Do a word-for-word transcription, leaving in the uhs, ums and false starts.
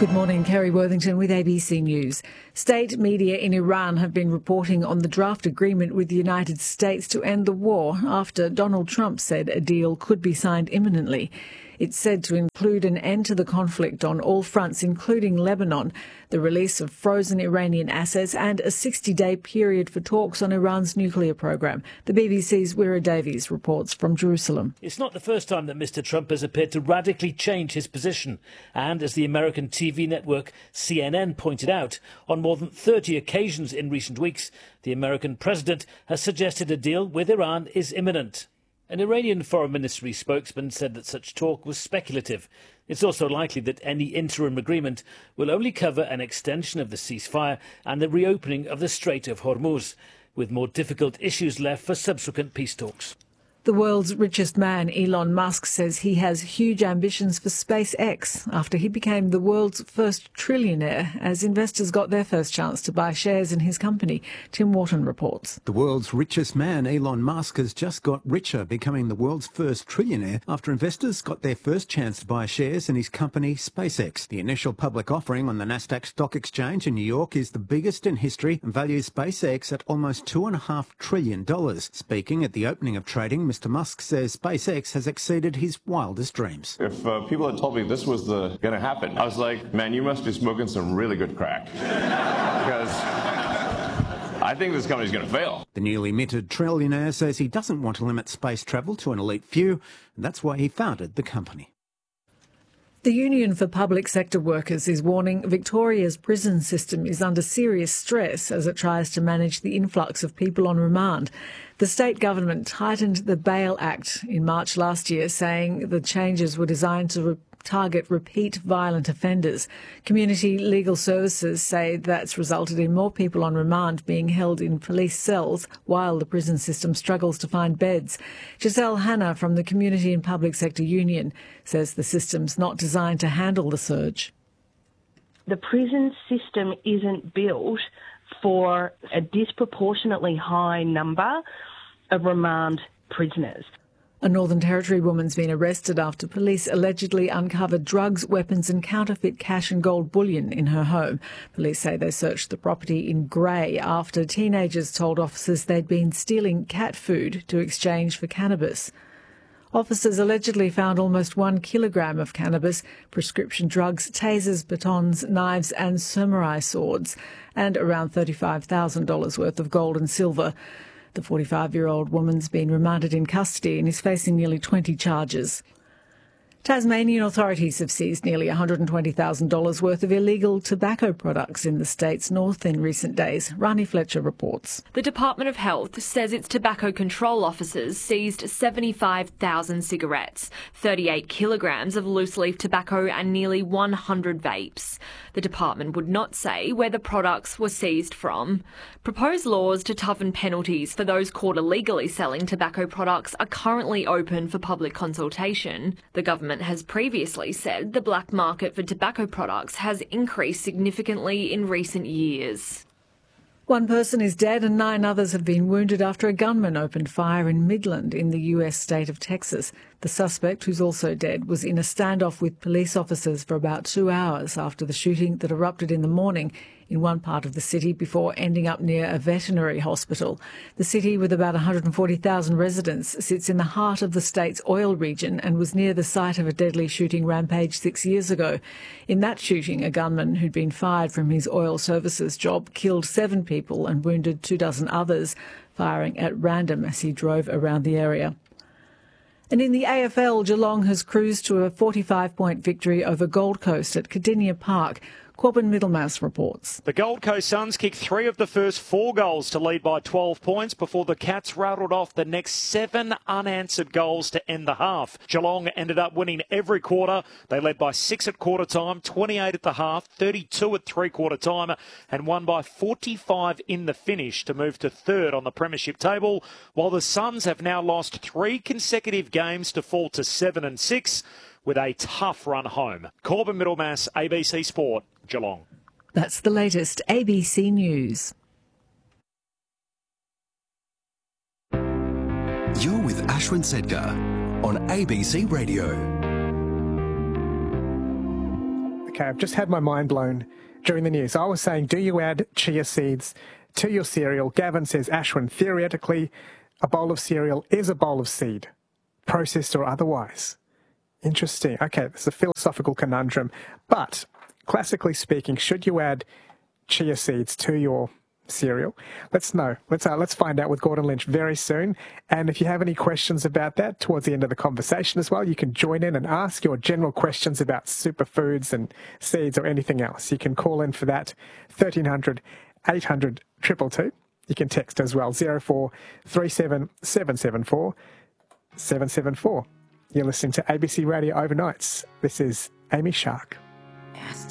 Good morning, Kerry Worthington with A B C News. State media in Iran have been reporting on the draft agreement with the United States to end the war after Donald Trump said a deal could be signed imminently. It's said to include an end to the conflict on all fronts, including Lebanon, the release of frozen Iranian assets and a sixty-day period for talks on Iran's nuclear program. The B B C's Wira Davies reports from Jerusalem. It's not the first time that Mister Trump has appeared to radically change his position. And as the American T V network C N N pointed out, on more than thirty occasions in recent weeks, the American president has suggested a deal with Iran is imminent. An Iranian foreign ministry spokesman said that such talk was speculative. It's also likely that any interim agreement will only cover an extension of the ceasefire and the reopening of the Strait of Hormuz, with more difficult issues left for subsequent peace talks. The world's richest man, Elon Musk, says he has huge ambitions for SpaceX after he became the world's first trillionaire as investors got their first chance to buy shares in his company. Tim Wharton reports. The world's richest man, Elon Musk, has just got richer, becoming the world's first trillionaire after investors got their first chance to buy shares in his company, SpaceX. The initial public offering on the Nasdaq Stock Exchange in New York is the biggest in history and values SpaceX at almost two point five trillion dollars. Speaking at the opening of trading, Mister Musk says SpaceX has exceeded his wildest dreams. If uh, people had told me this was the going to happen, I was like, man, you must be smoking some really good crack. Because I think this company's going to fail. The newly minted trillionaire says he doesn't want to limit space travel to an elite few, and that's why he founded the company. The Union for Public Sector Workers is warning Victoria's prison system is under serious stress as it tries to manage the influx of people on remand. The state government tightened the Bail Act in March last year, saying the changes were designed to re- target repeat violent offenders. Community legal services say that's resulted in more people on remand being held in police cells while the prison system struggles to find beds. Giselle Hanna from the Community and Public Sector Union says the system's not designed to handle the surge. The prison system isn't built for a disproportionately high number of remand prisoners. A Northern Territory woman's been arrested after police allegedly uncovered drugs, weapons and counterfeit cash and gold bullion in her home. Police say they searched the property in Grey after teenagers told officers they'd been stealing cat food to exchange for cannabis. Officers allegedly found almost one kilogram of cannabis, prescription drugs, tasers, batons, knives and samurai swords, and around thirty-five thousand dollars worth of gold and silver. The forty-five-year-old woman's been remanded in custody and is facing nearly twenty charges. Tasmanian authorities have seized nearly one hundred twenty thousand dollars worth of illegal tobacco products in the state's north in recent days. Rani Fletcher reports. The Department of Health says its tobacco control officers seized seventy-five thousand cigarettes, thirty-eight kilograms of loose-leaf tobacco and nearly one hundred vapes. The department would not say where the products were seized from. Proposed laws to toughen penalties for those caught illegally selling tobacco products are currently open for public consultation. The government has previously said the black market for tobacco products has increased significantly in recent years. One person is dead and nine others have been wounded after a gunman opened fire in Midland in the U S state of Texas. The suspect, who's also dead, was in a standoff with police officers for about two hours after the shooting that erupted in the morning in one part of the city before ending up near a veterinary hospital. The city, with about one hundred forty thousand residents, sits in the heart of the state's oil region and was near the site of a deadly shooting rampage six years ago. In that shooting, a gunman who'd been fired from his oil services job killed seven people and wounded two dozen others, firing at random as he drove around the area. And in the A F L, Geelong has cruised to a forty-five point victory over Gold Coast at Cardinia Park. Corbin Middlemass reports. The Gold Coast Suns kicked three of the first four goals to lead by twelve points before the Cats rattled off the next seven unanswered goals to end the half. Geelong ended up winning every quarter. They led by six at quarter time, twenty-eight at the half, thirty-two at three quarter time, and won by forty-five in the finish to move to third on the premiership table, while the Suns have now lost three consecutive games to fall to seven and six with a tough run home. Corbin Middlemass, A B C Sport, Geelong. That's the latest A B C News. You're with Ashwin Sedgar on A B C Radio. The Okay, I've just had my mind blown during the news. I was saying, do you add chia seeds to your cereal? Gavin says, Ashwin, theoretically, a bowl of cereal is a bowl of seed, processed or otherwise. Interesting. Okay, it's a philosophical conundrum. But classically speaking, should you add chia seeds to your cereal? Let's know. Let's uh, let's find out with Gordon Lynch very soon. And if you have any questions about that towards the end of the conversation as well, you can join in and ask your general questions about superfoods and seeds or anything else. You can call in for that, thirteen hundred, eight hundred, two two two. You can text as well, zero four three seven, seven seven four, seven seven four. You're listening to A B C Radio Overnights. This is Amy Shark.